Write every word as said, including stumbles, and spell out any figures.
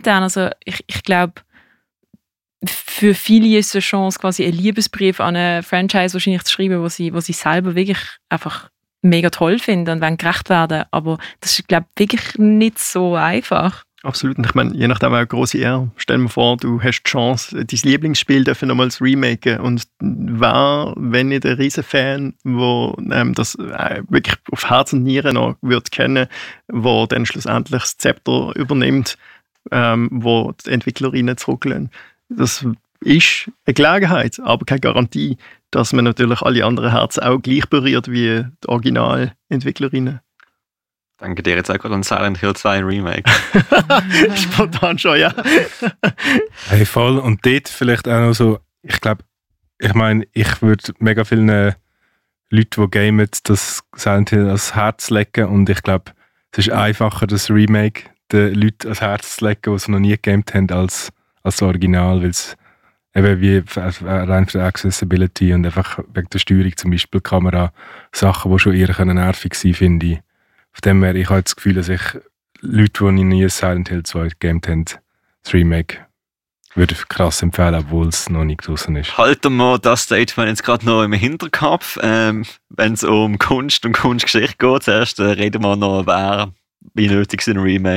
intern. Also ich, ich glaube, für viele ist es eine Chance, quasi einen Liebesbrief an eine Franchise wahrscheinlich zu schreiben, wo sie, wo sie selber wirklich einfach mega toll finden und wollen gerecht werden. Aber das ist, glaube ich, wirklich nicht so einfach. Absolut. Und ich meine, je nachdem auch eine grosse Ehre. Stell dir vor, du hast die Chance, dein Lieblingsspiel nochmals remaken. Und wer, wenn nicht ein Riesenfan, der ähm, das äh, wirklich auf Herz und Nieren noch wird kennen, der dann schlussendlich das Zepter übernimmt, ähm, wo die Entwicklerinnen zurücklassen. Das ist eine Gelegenheit, aber keine Garantie, dass man natürlich alle anderen Herzen auch gleich berührt wie die Originalentwicklerinnen. Danke dir jetzt auch gerade an Silent Hill zwei Remake. Spontan schon, ja. Hey, voll. Und dort vielleicht auch noch so, ich glaube, ich meine, ich würde mega vielen Leuten, die gamen, das Silent Hill ans Herz legen und ich glaube, es ist einfacher, das Remake den Leuten ans Herz zu legen, die es noch nie gegamet haben, als als das Original, weil es eben wie rein für die Accessibility und einfach wegen der Steuerung zum Beispiel Kamera Sachen, die schon eher nervig sein können, finde ich. Von dem her, ich habe das Gefühl, dass ich Leute, die nie Silent Hill zwei gegamet haben, das Remake würde ich krass empfehlen, obwohl es noch nicht draußen ist. Halten wir das Statement jetzt gerade noch im Hinterkopf, ähm, wenn es um Kunst und Kunstgeschichte geht. Zuerst äh, reden wir noch, wer wie nötig sind Remake.